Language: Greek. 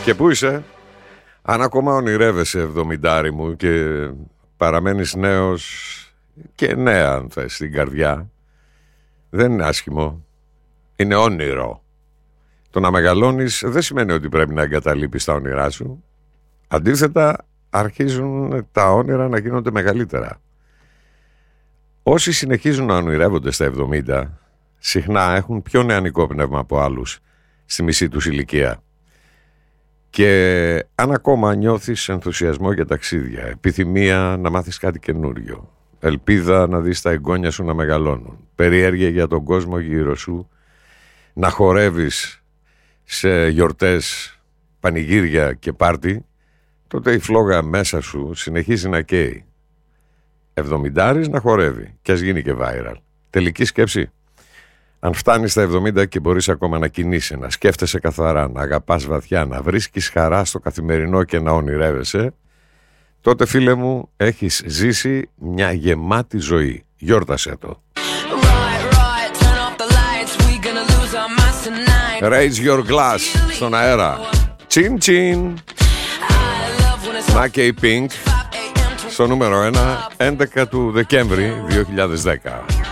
Και πού είσαι? Αν ακόμα ονειρεύεσαι 70 μου και παραμένεις νέος και νέα αν θες στην καρδιά, δεν είναι άσχημο, είναι όνειρο. Το να μεγαλώνεις δεν σημαίνει ότι πρέπει να εγκαταλείπεις τα όνειρά σου. Αντίθετα, αρχίζουν τα όνειρα να γίνονται μεγαλύτερα. Όσοι συνεχίζουν να ονειρεύονται στα 70, συχνά έχουν πιο νεανικό πνεύμα από άλλους στη μισή τους ηλικία. Και αν ακόμα νιώθεις ενθουσιασμό για ταξίδια, επιθυμία να μάθεις κάτι καινούριο, ελπίδα να δεις τα εγγόνια σου να μεγαλώνουν, περιέργεια για τον κόσμο γύρω σου, να χορεύεις σε γιορτές, πανηγύρια και πάρτι, τότε η φλόγα μέσα σου συνεχίζει να καίει. 70 να χορεύει και ας γίνει και viral. Τελική σκέψη: αν φτάνεις στα 70 και μπορείς ακόμα να κινείσαι, να σκέφτεσαι καθαρά, να αγαπάς βαθιά, να βρίσκεις χαρά στο καθημερινό και να ονειρεύεσαι, τότε φίλε μου έχεις ζήσει μια γεμάτη ζωή. Γιόρτασέ το. Raise your glass στον αέρα. Τσιν τσιν. Να και η Pink στο νούμερο 1, 11 του Δεκέμβρη 2010.